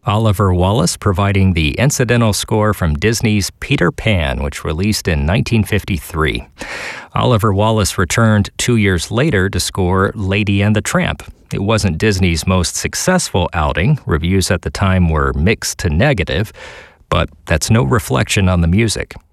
Oliver Wallace providing the incidental score from Disney's Peter Pan, which released in 1953. Oliver Wallace returned 2 years later to score Lady and the Tramp. It wasn't Disney's most successful outing. Reviews at the time were mixed to negative, but that's no reflection on the music.